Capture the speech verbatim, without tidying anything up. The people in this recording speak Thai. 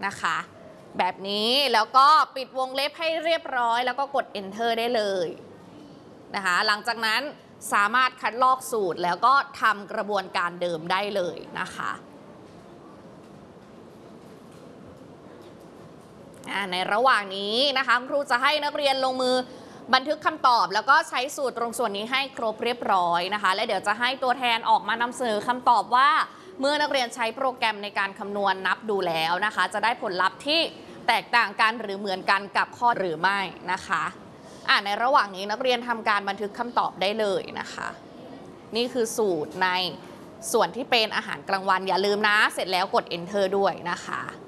นะคะแบบนี้แล้วก็ปิดวงเล็บให้เรียบร้อยแล้วก็กด enter ได้เลยนะคะหลังจากนั้นสามารถคัดลอกสูตรแล้วก็ทำกระบวนการเดิมได้เลยนะคะในระหว่างนี้นะคะครูจะให้นักเรียนลงมือบันทึกคำตอบแล้วก็ใช้สูตรตรงส่วนนี้ให้ครบเรียบร้อยนะคะและเดี๋ยวจะให้ตัวแทนออกมานำเสนอคำตอบว่าเมื่อนักเรียนใช้โปรแกรมในการคำนวณนับดูแล้วนะคะจะได้ผลลัพธ์ที่แตกต่างกันหรือเหมือนกันกับข้อหรือไม่นะคะอ่าในระหว่างนี้นักเรียนทำการบันทึกคำตอบได้เลยนะคะนี่คือสูตรในส่วนที่เป็นอาหารกลางวันอย่าลืมนะเสร็จแล้วกด enter ด้วยนะคะ